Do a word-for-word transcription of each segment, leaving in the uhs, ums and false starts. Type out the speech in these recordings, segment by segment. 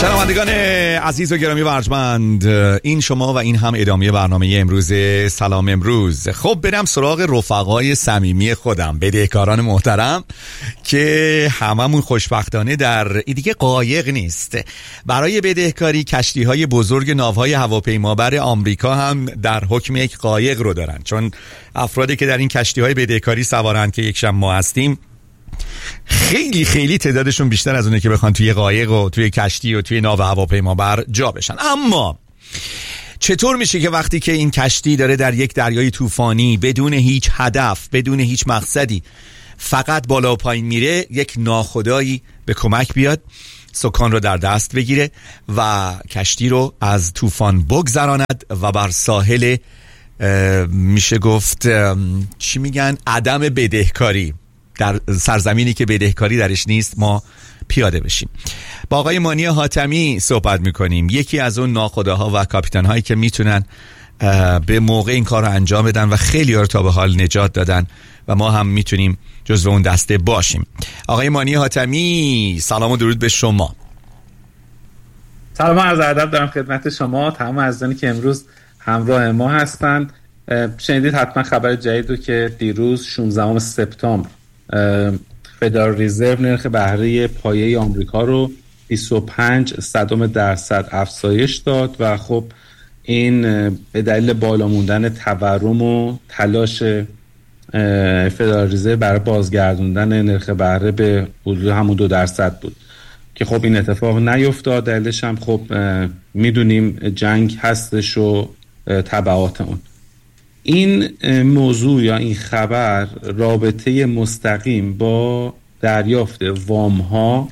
شنوندگان عزیز و گرامی و ارجمند، این شما و این هم ادامه برنامه امروز سلام امروز. خب برم سراغ رفقای صمیمی خودم، بدهکاران محترم که هممون خوشبختانه در این دیگه قایق نیست. برای بدهکاری کشتی های بزرگ ناوهای هواپیمابر آمریکا هم در حکم یک قایق رو دارن، چون افرادی که در این کشتی های بدهکاری سوارن که یک شب ما هستیم خیلی خیلی تعدادشون بیشتر از اونه که بخوان توی قایق و توی کشتی و توی ناو هواپیمابر جا بشن. اما چطور میشه که وقتی که این کشتی داره در یک دریای طوفانی بدون هیچ هدف، بدون هیچ مقصدی، فقط بالا و پایین میره، یک ناخدایی به کمک بیاد، سکان رو در دست بگیره و کشتی رو از طوفان بگذراند و بر ساحل میشه گفت چی میگن عدم بدهکاری، در سرزمینی که بدهکاری درش نیست، ما پیاده بشیم. با آقای مانی حاتمی صحبت میکنیم، یکی از اون ناخداها و کاپیتان هایی که میتونن به موقع این کار رو انجام بدن و خیلی ها رو تا به حال نجات دادن و ما هم میتونیم جزو اون دسته باشیم. آقای مانی حاتمی، سلام و درود به شما. سلام و عرض ادب دارم خدمت شما، تمام عزیزانی که امروز همراه ما هستند. شنیدید حتما خبر جدید رو که دیروز شانزدهم سپتامبر فدرال رزرو نرخ بهره پایه آمریکا رو بیست و پنج صدم درصد افزایش داد و خب این به دلیل بالا موندن تورم و تلاش فدرال رزرو برای بازگردوندن نرخ بهره به حدود همون دو درصد بود که خب این اتفاق نیفتاد. دلیلش هم خب میدونیم جنگ هستش و تبعات اون. این موضوع یا این خبر رابطه مستقیم با دریافت وام ها،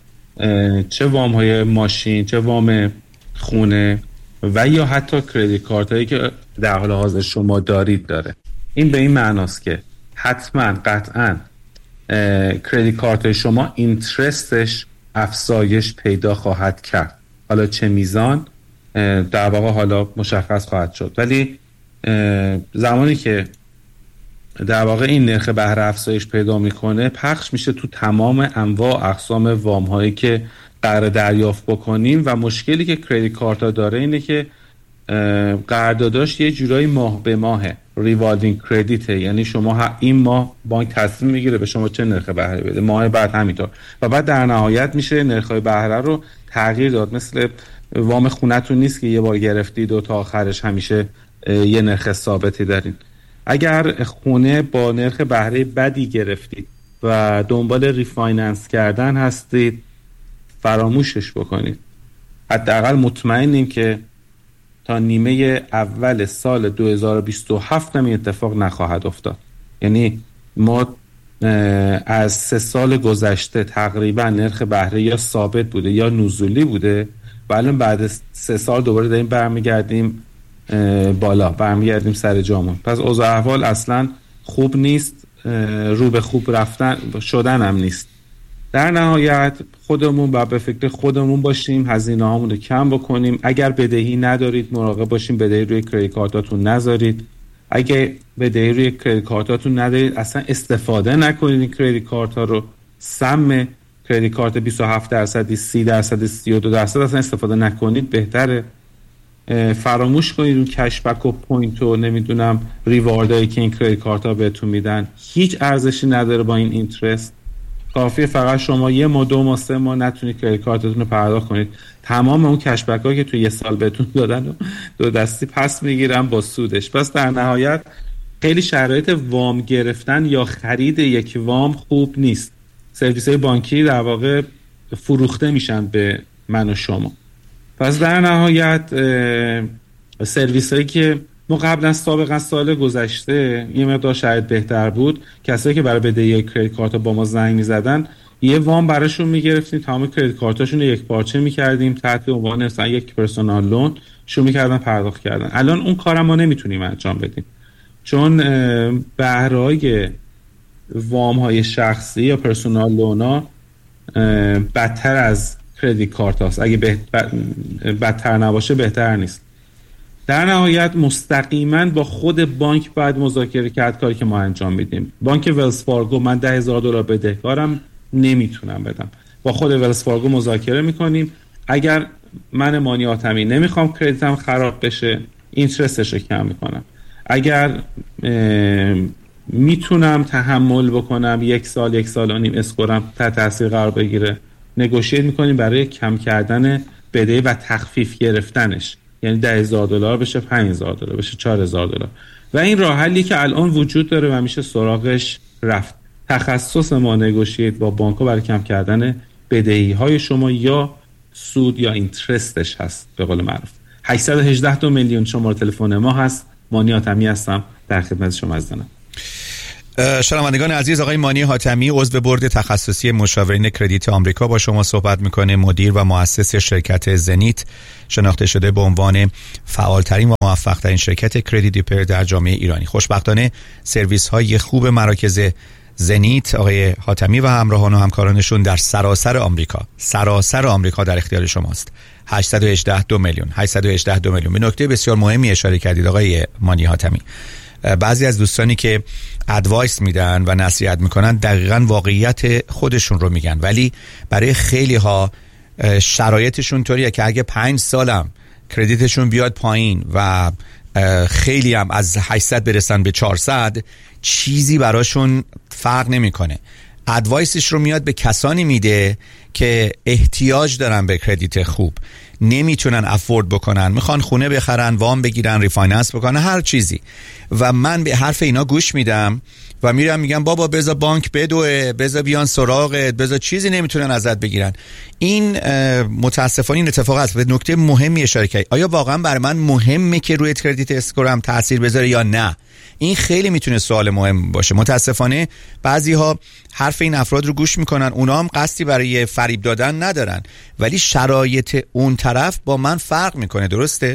چه وام های ماشین، چه وام خونه و یا حتی کریدیت کارت هایی که در حال حاضر شما دارید داره. این به این معناست که حتما قطعا کریدیت کارت شما اینترستش افزایش پیدا خواهد کرد، حالا چه میزان در واقع حالا مشخص خواهد شد، ولی زمانی که در واقع این نرخ بهره افزایش پیدا میکنه پخش میشه تو تمام انواع اقسام وام هایی که قرار دریافت بکنیم و مشکلی که کریدیت کارت ها داره اینه که قرارداداش یه جورایی ماه به ماهه، ریوالدینگ کردیته، یعنی شما این ماه بانک تصمیم میگیره به شما چه نرخ بهره بده، ماه بعد همینطور و بعد در نهایت میشه نرخ بهره رو تغییر داد. مثل وام خونتون نیست که یه بار گرفتید و تا آخرش همیشه یه نرخ ثابتی دارین. اگر خونه با نرخ بهره بدی گرفتید و دنبال ریفایننس کردن هستید، فراموشش بکنید. حداقل مطمئنیم که تا نیمه اول سال دو هزار و بیست و هفت هم این اتفاق نخواهد افتاد. یعنی ما از سه سال گذشته تقریبا نرخ بهره یا ثابت بوده یا نزولی بوده و الان بعد سه سال دوباره داریم برمیگردیم بالا، برمیگردیم سر جامون. پس اوضاع احوال اصلا خوب نیست، رو به خوب رفتن شدن هم نیست. در نهایت خودمون باید به فکر خودمون باشیم، هزینه هامون رو کم بکنیم. اگر بدهی ندارید مراقب باشیم بدهی روی کریدیت کارتاتون نذارید. اگه بدهی روی کریدیت کارتاتون ندارید اصلا استفاده نکنید این کریدیت کارت ها رو. سم کریدیت کارت بیست و هفت درصدی، سی درصدی، سی و دو درصد اصلا استفاده نکنید بهتره. فراموش کنید اون کشبک و پوینت و نمیدونم ریواردایی که این کریدیت کارت ها بهتون میدن هیچ ارزشی نداره با این اینترست. کافیه فقط شما یه ماه، دو ماه، سه ماه نتونید کریدیت کارتتون رو پرداخت کنید، تمام اون کشبک هایی که توی یه سال بهتون دادن و دو دستی پس میگیرن با سودش. پس در نهایت خیلی شرایط وام گرفتن یا خرید یک وام خوب نیست. سرویس های بانکی در واقع فروخته میشن به من و شما. پس در نهایت سرویس هایی که ما قبلا سابقا سال گذشته یه مقدار شاید بهتر بود، کسایی که برای بدهی کریدیت کارت با ما زنگ می‌زدن یه وام براشون می‌گرفتیم، تمام کریدیت کارتاشون رو یک پارچه می‌کردیم تحت عنوان مثلا یک پرسونال لون شروع می‌کردن پرداخت کردن. الان اون کارم ما نمیتونیم انجام بدیم چون بهرهای وام‌های شخصی یا پرسونال لونا بدتر از کریدیت کارت هاست. اگه بدتر نباشه بهتر نیست. در نهایت مستقیما با خود بانک باید مذاکره کرد کاری که ما انجام میدیم. بانک ولز فارگو من ده هزار دلار بدهکارم نمیتونم بدم، با خود ولز فارگو مذاکره میکنیم. اگر من مانی حاتمی نمیخوام کردیتم خراب بشه، اینترستش رو کم میکنم. اگر میتونم تحمل بکنم یک سال یک سال و نیم اسکورم تحت تاثیر قرار بگیره، نگوشیت میکنیم برای کم کردن بدهی و تخفیف گرفتنش، یعنی ده هزار دلار بشه پنج هزار دلار بشه چهار هزار دلار. و این راه حلی که الان وجود داره و میشه سراغش رفت. تخصص ما نگوشیت با بانک‌ها برای کم کردن بدهی های شما یا سود یا اینترستش هست به قول معروف. هشتصد و هجده دو میلیون شماره تلفن ما هست. مانی حاتمی هستم، در خدمت شما هستم. شنوندگان عزیز، آقای مانی حاتمی عضو بورد تخصصی مشاورین کردیت آمریکا با شما صحبت میکنه. مدیر و مؤسس شرکت زنیت، شناخته شده به عنوان فعالترین و موفقترین شرکت کردیت ریپر در جامعه ایرانی. خوشبختانه سرویس های خوب مراکز زنیت آقای حاتمی و همراهان و همکارانشون در سراسر آمریکا سراسر آمریکا در اختیار شماست. هشتصد و هجده دو میلیون هشتصد و هجده دو میلیون. به نکته بسیار مهمی اشاره کردید آقای مانی حاتمی. بعضی از دوستانی که ادوایس میدن و نصیحت میکنن دقیقاً واقعیت خودشون رو میگن، ولی برای خیلی ها شرایطشون طوریه که اگه پنج سالم کردیتشون بیاد پایین و خیلی هم از هشتصد برسن به چهارصد، چیزی براشون فرق نمیکنه. ادوایسش رو میاد به کسانی میده که احتیاج دارن به کردیت خوب، نمیتونن افورد بکنن، میخوان خونه بخرن، وام بگیرن، ریفایننس بکنن، هر چیزی. و من به حرف اینا گوش میدم و میرم میگم بابا بذار بانک بدوه، بذار بیان سراغت، بذار چیزی نمیتونن ازت بگیرن. این متاسفانه این اتفاق است. به نکته مهمی اشاره کردید. آیا واقعا برای من مهمه که روی کردیت اسکورم تاثیر بذاره یا نه؟ این خیلی میتونه سوال مهم باشه. متاسفانه بعضی ها حرف این افراد رو گوش میکنن، اونا هم قصدی برای فریب دادن ندارن، ولی شرایط اون طرف با من فرق میکنه. درسته؟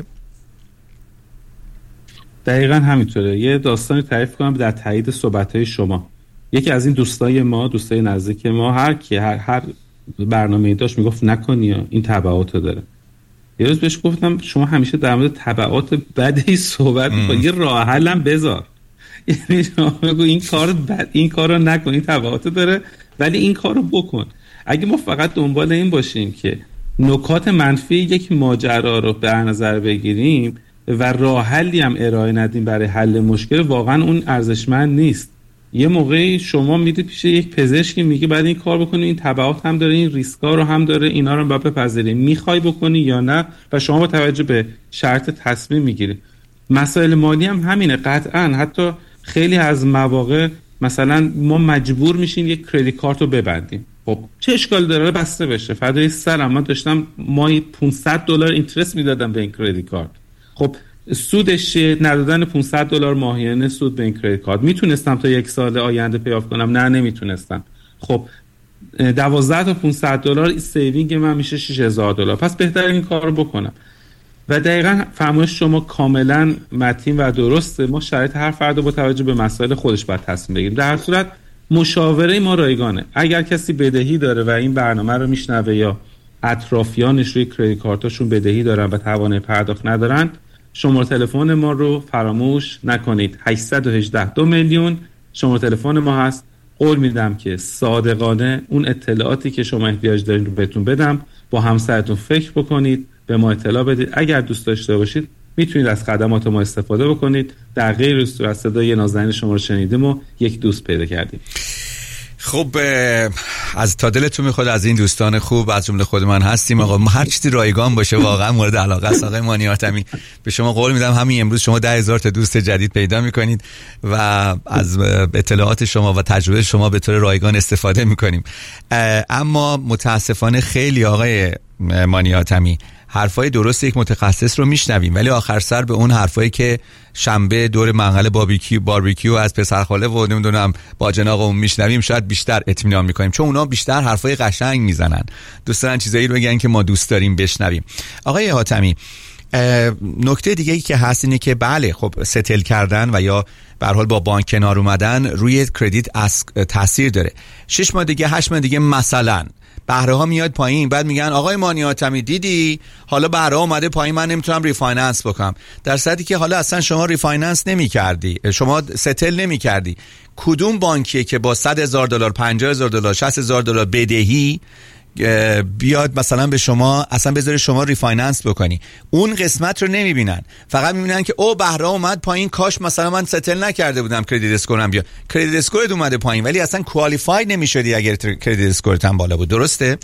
دقیقاً همینطوره. یه داستانی تعریف کنم در تایید صحبت‌های شما. یکی از این دوستای ما، دوستای نزدیک ما، هر کی هر هر برنامه‌ای داشت میگفت نکنی این تبعات داره. یه روز بهش گفتم شما همیشه در مورد تبعات بدی صحبت می‌کنی، یه راه حل هم بذار. یعنی شما بگو این کار بد، این کارو نکن، این تبعات داره، ولی این کارو بکن. اگه ما فقط دنبال این باشیم که نکات منفی یک ماجرا رو به نظر بگیریم و راه حلی هم ارائه ندیم برای حل مشکل، واقعا اون ارزشمند نیست. یه موقعی شما میری پیش یک پزشکی میگه بعد این کار بکنی، این تبعات هم داره، این ریسکا رو هم داره، اینا رو باید بپذیری، میخوای بکنی یا نه؟ و شما با توجه به شرط تصمیم میگیری. مسائل مالی هم همینه قطعا. حتی خیلی از مواقع مثلا ما مجبور میشیم یک کریدیت کارت رو ببندیم. خب چه اشکال داره بسته بشه؟ فدای سرم، من داشتم ماهی پانصد دلار اینترست میدادم به این کریدیت کارت. خب سودش ندادن پانصد دلار ماهیانه سود به این کریدیت کارت. میتونستم تا یک سال آینده پیاف کنم؟ نه نمیتونستم. خب دوازده تا پانصد دلار سیوینگ من میشه شش هزار دلار. پس بهتر این کار رو بکنم. و دقیقاً فرمایش شما کاملا متین و درسته. ما شرایط هر فرد با توجه به مسائل خودش باید تصمیم بگیریم. در هر صورت مشاوره ما رایگانه. اگر کسی بدهی داره و این برنامه رو میشنوه یا اطرافیانش روی کریدیت کارتاشون بدهی دارن و توانایی پرداخت ندارن، شماره تلفن ما رو فراموش نکنید. هشتصد و هجده دو میلیون شماره تلفن ما هست. قول میدم که صادقانه اون اطلاعاتی که شما احتیاج دارین رو بهتون بدم. با همسرتون فکر بکنید، به ما اطلاع بدید. اگر دوست داشته باشید میتونید از خدمات ما استفاده بکنید. در غیر صورت صدای نازنین شما رو شنیدیم و یک دوست پیدا کردیم. خب از تا دلتون میخواد از این دوستان خوب از جمله خود من هستیم. آقا ما هر چیزی رایگان باشه واقعا مورد علاقه است. آقای مانی حاتمی به شما قول میدم همین امروز شما ده هزار تا دوست جدید پیدا میکنید و از اطلاعات شما و تجربه شما به طور رایگان استفاده میکنیم. اما متاسفانه خیلی آقای مانی حاتمی حرفای درست یک متخصص رو میشنویم، ولی آخر سر به اون حرفایی که شنبه دور منقل باربیکیو باربیکیو از پسرخاله و نمیدونم با جناقمون میشنویم شاید بیشتر اطمینان میکنیم، چون اونا بیشتر حرفای قشنگ میزنن، دوست دارن چیزایی رو بگن که ما دوست داریم بشنویم. آقای حاتمی نکته دیگه ای که هست اینه که بله خب ستل کردن و یا به هر حال با بانک کنار اومدن روی کردیت تاثیر داره. شش ماه دیگه هشت ماه دیگه مثلا بهره ها میاد پایین، بعد میگن آقای مانی حاتمی دیدی حالا بهره ها اومده پایین من نمیتونم ریفایننس بکنم، در صورتی که حالا اصلا شما ریفایننس نمیکردی، شما ستل نمیکردی. کدوم بانکیه که با صد هزار دلار، پنجاه هزار دلار، شصت هزار دلار بدهی بیاد مثلا به شما اصلا بذاره شما ریفایننس بکنی، اون قسمت رو نمیبینن، فقط میبینن که او بهره اومد پایین، کاش مثلا من ستل نکرده بودم کردیت اسکورم بیا. کردیت اسکورت اومده پایین ولی اصلا کوالیفاید نمیشدی اگر کردیت اسکورت هم بالا بود. درسته؟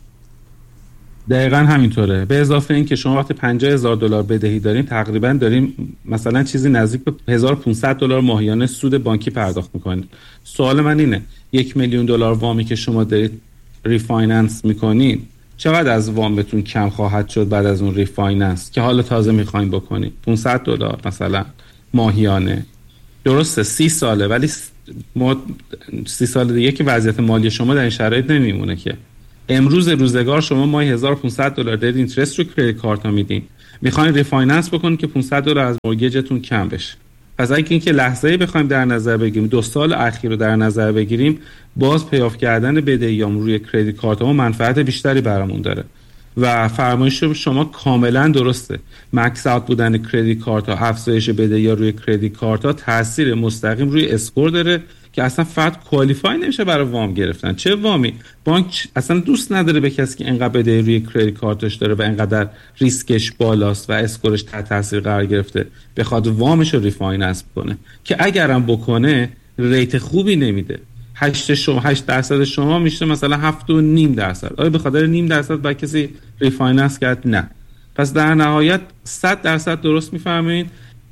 دقیقاً همینطوره. به اضافه این که شما وقتی پنجاه هزار دلار بدهی دارین، تقریبا داریم مثلا چیزی نزدیک به هزار و پانصد دلار ماهیانه سود بانکی پرداخت میکنید. سوال من اینه یک میلیون دلار وامی که شما دارید ریفایننس میکنید، چقدر از وامتون کم خواهد شد بعد از اون ریفایننس که حالا تازه میخواین بکنید؟ پانصد دلار مثلا ماهیانه. درسته سی ساله، ولی ما سی سال دیگه که وضعیت مالی شما در این شرایط نمیمونه که. امروز روزگار شما ماهی هزار و پانصد دلار دارید اینترست رو کریدیت کارت ها میدین، میخواین ریفایننس بکنید که پانصد دلار از مورگیجتون کم بشه. پس اگه اینکه لحظه‌ای بخوایم در نظر بگیریم، دو سال اخیر رو در نظر بگیریم، باز پیاف کردن بدهیام روی کریدیت کارت ها منفعت بیشتری برامون داره و فرمایش شما کاملا درسته. مکس اوت بودن کریدیت کارت ها، افزایش بدهی روی کریدیت کارت ها تاثیر مستقیم روی اسکور داره که اصلا فرد کوالیفای نمیشه برای وام گرفتن. چه وامی؟ بانک اصلا دوست نداره به کسی که انقدر بدهی روی کریدیت کارتش داره و انقدر ریسکش بالاست و اسکورش تحت تاثیر قرار گرفته بخواد وامش رو ریفایننس کنه، که اگرم بکنه ریت خوبی نمیده. هشت شما هشت درصد شما میشه مثلا هفت و نیم درصد. آیا به خاطر نیم درصد با کسی ریفایننس کرد؟ نه. پس در نهایت صد درصد درست میفرمایید.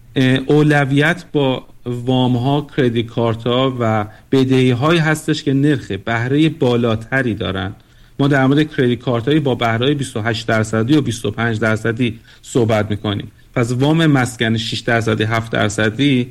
اولویت با وام ها، کریدیت کارت ها و بدهی های هستش که نرخ بهره بالاتری دارن. ما در مورد کریدیت کارت هایی با بهره بیست و هشت درصدی و بیست و پنج درصدی صحبت میکنیم. پس وام مسکن شش درصدی، هفت درصدی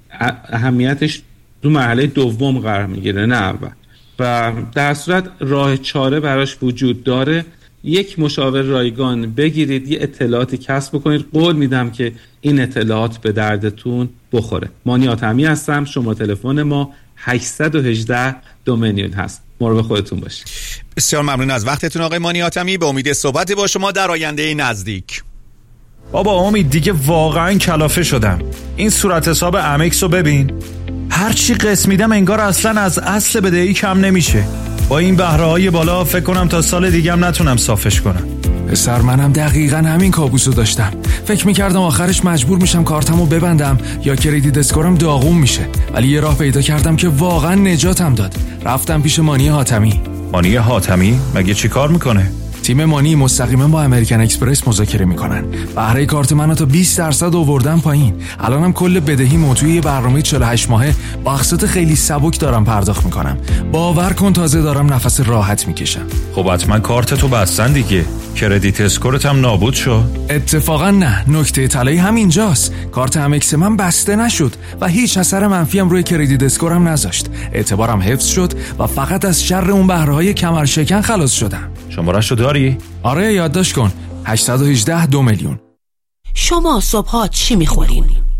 اهمیتش دو مرحله دوم قرار میگیره، نه اول. و در صورت راه چاره براش وجود داره. یک مشاور رایگان بگیرید، یه اطلاعاتی کسب بکنید. قول میدم که این اطلاعات به دردتون بخوره. مانی حاتمی هستم. شما تلفن ما هشت یک هشت دو میلیون هست. مراقب خودتون باشید. بسیار ممنون از وقتتون آقای مانی حاتمی. به امید صحبت با شما در آینده نزدیک. بابا امید دیگه واقعا کلافه شدم. این صورت حساب امکس رو ببین، هر چی قسط میدم انگار اصلا از اصل بدهی کم نمیشه. با این بهره های بالا فکر کنم تا سال دیگه هم نتونم صافش کنم. پسر منم دقیقاً همین کابوسو داشتم. فکر میکردم آخرش مجبور میشم کارتمو ببندم یا کریدیت اسکورم داغون میشه، ولی یه راه پیدا کردم که واقعا نجاتم داد. رفتم پیش مانی حاتمی. مانی حاتمی مگه چی کار میکنه؟ تیم مانی مستقیما با امریکن اکسپرس مذاکره میکنن. بهره کارت منو تا بیست درصد آوردن پایین. الانم کل بدهی توی یه برنامه چهل و هشت ماهه با اقساط خیلی سبک دارم پرداخت میکنم. باور کن تازه دارم نفس راحت میکشم. خب حتما کارت تو بستن دیگه، کردیت اسکورت هم نابود شد. اتفاقا نه، نکته طلایی همینجاست. کارت امکس من بسته نشد و هیچ اثر منفی هم روی کردیت اسکورم نذاشت. اعتبارم حفظ شد و فقط از شر اون بهره‌های کمرشکن خلاص شدم. شماره‌شو داری؟ آره یادداشت کن. هشت یک هشت دو میلیون. شما صبحا چی میخورین؟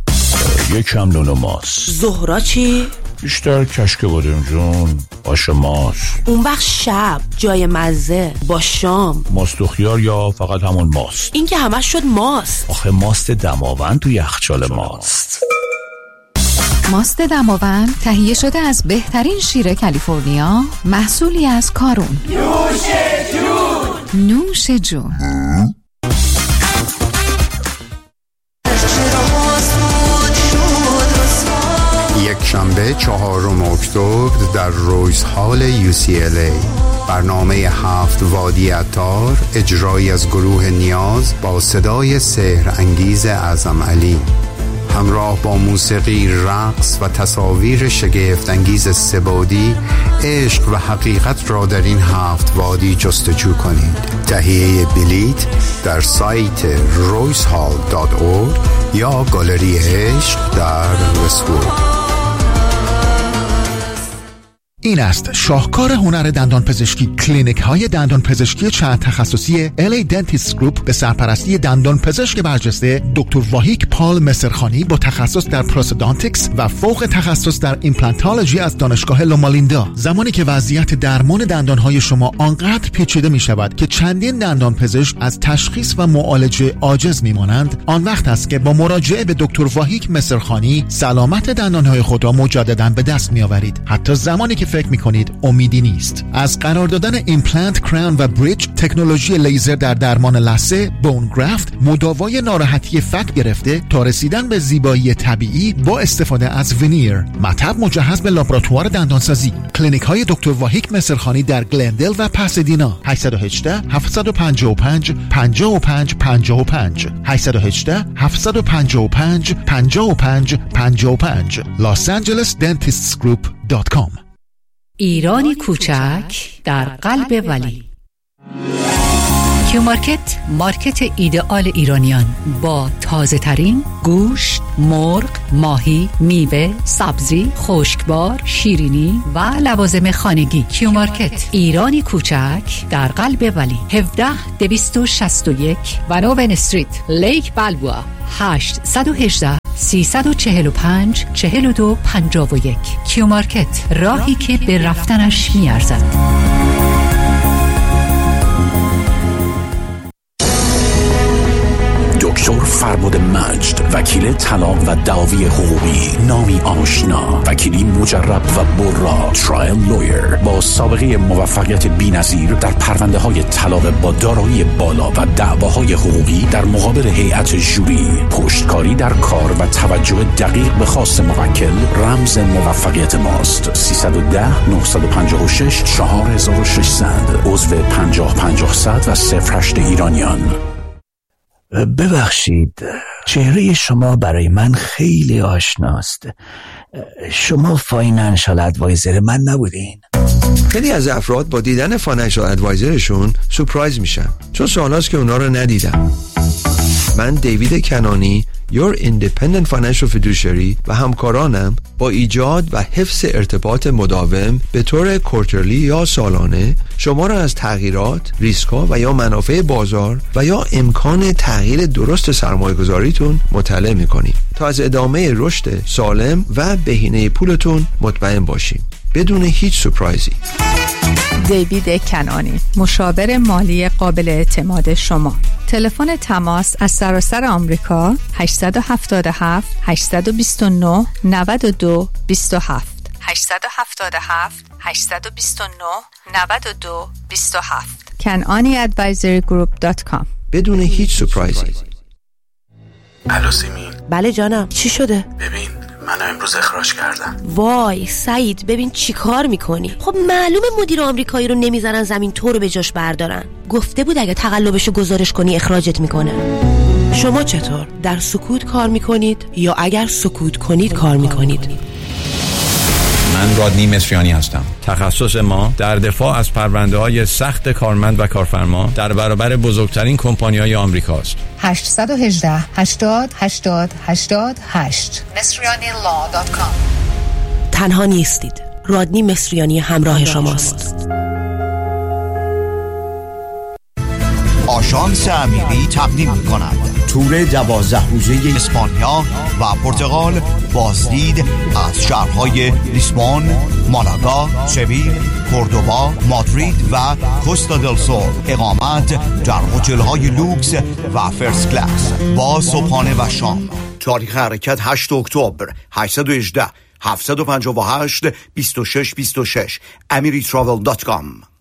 یکم نون و ماست. ظهرا چی؟ بیشتر کشک بادمجون، آش ماست. اون وقت شب جای مزه با شام ماست و خیار یا فقط همون ماست؟ این که همش شد ماست. آخه ماست دماوند تو یخچال ماست. ماست دماوند تهیه شده از بهترین شیر کالیفرنیا، محصولی از کارون. نوش جون، نوش جون. یک شنبه چهارم اکتبر در رویز هال یو سی ال ای برنامه هفت وادی عطار، اجرایی از گروه نیاز با صدای سحر انگیز اعظم علی، همراه با موسیقی، رقص و تصاویر شگفت انگیز سه‌بعدی. عشق و حقیقت را در این هفت وادی جستجو کنید. تهیه بلیت در سایت رویز هال دات اورگ یا گالری عشق در وست‌وود. این است شاهکار هنر دندان پزشکی، کلینیک های دندان پزشکی چند تخصصی ال ای Dentist Group به سرپرستی دندان پزشک برجسته دکتر واهیک پال مصرخانی با تخصص در پروستودانتیکس و فوق تخصص در ایمپلانتولوژی از دانشگاه لومالیندا. زمانی که وضعیت درمان دندان های شما آنقدر پیچیده می شود که چندین دندان پزشک از تشخیص و معالجه عاجز می مانند، آن وقت است که با مراجعه به دکتر واهیک مصرخانی سلامت دندان های خود را مجددا به دست می آورید. حتی زمانی که فکر میکنید امیدی نیست. از قرار دادن ایمپلنت، کراون و بریج، تکنولوژی لیزر در درمان لثه، بون گرافت، مداوای ناراحتی فک گرفته تا رسیدن به زیبایی طبیعی با استفاده از ونیر، مطب مجهز به لابراتوار دندانسازی. کلینیک های دکتر واهیک مصرخانی در گلندل و پاسادینا. هشت یک هشت هفت پنج پنج پنج پنج پنج پنج هشت یک هشت هفت پنج پنج پنج پنج پنج پنج لاس آنجلس دنتیستس گروپ دات کام. ایرانی کوچک در قلب ولی. کیو مارکت، مارکت ایدئال ایرانیان با تازه ترین گوشت، مرغ، ماهی، میوه، سبزی، خشکبار، شیرینی و لوازم خانگی. کیو مارکت، ایرانی کوچک در قلب ولی. هفده دویست و شصت و یک ونوون استریت، لیک بلبوا. هشت یک هشت سیصد و چهل و پنج چهل و دو پنجاه و یک. کیو مارکت، راهی که به رفتنش میارزد. دکتر فربد مجد، وکیل طلاق و دعاوی حقوقی، نامی آشنا، وکیلی مجرب و برا، ترایل لویر با سابقه موفقیت بی‌نظیر در پرونده های طلاق با دارایی بالا و دعواهای حقوقی در مقابل هیئت ژوری. پشتکاری در کار و توجه دقیق به خواست موکل رمز موفقیت ماست. سیصد و ده نهصد و پنجاه و شش چهار هزار و ششصد، عضو پنجاه پنجاه صد و صفر هشت ایرانیان. ببخشید، چهره شما برای من خیلی آشناست. شما فاینانشال ادوایزر من نبودین؟ خیلی از افراد با دیدن فاینانشال ادوایزرشون سورپرایز میشن، چون سوالاست که اونا رو ندیدم. من دیوید کنانی، Your Independent Financial Fiduciary و همکارانم با ایجاد و حفظ ارتباط مداوم به طور کوارترلی یا سالانه شما را از تغییرات، ریسک‌ها و یا منافع بازار و یا امکان تغییر درست سرمایه‌گذاریتون مطلع می‌کنیم تا از ادامه رشد سالم و بهینه پولتون مطمئن باشیم بدون هیچ سورپرایزی. دیوید کنانی، مشاور مالی قابل اعتماد شما. تلفن تماس از سراسر آمریکا هشت هفت هفت هشت دو نه نه دو دو هفت هشت هفت هفت هشت دو نه نه دو دو هفت کنانی ادوایزری گروپ دات کام. بدون هیچ سورپرایزی. الو سیمین. بله جانم، چی شده؟ ببین، من امروز اخراج کردم. وای سعید، ببین چی کار میکنی؟ خب معلومه مدیر آمریکایی رو نمیذارن زمین تو رو به جاش بردارن. گفته بود اگه تقلبشو گزارش کنی اخراجت میکنه. شما چطور؟ در سکوت کار میکنید یا اگر سکوت کنید کار میکنید؟ من رادنی مصریانی هستم. تخصص ما در دفاع از پرونده های سخت کارمند و کارفرما در برابر بزرگترین کمپانی های آمریکا است. هشت یک هشت هشتاد هشتاد هشتاد هشت مصریانی لا دات کام. تنها نیستید. رادنی مصریانی همراه شماست. آژانس امیری تقدیم می‌کند تور دوازده روزه اسپانیا و پرتغال، بازدید از شهرهای لیسبون، مالاگا، سویل، کوردوبا، مادرید و کوستا دل سول. اقامت در هتل‌های لوکس و فرست کلاس با صبحانه و شام. تاریخ حرکت هشت اکتبر. هشت یک هشت هفت پنج هشت دو شش دو شش امری تراول دات کام.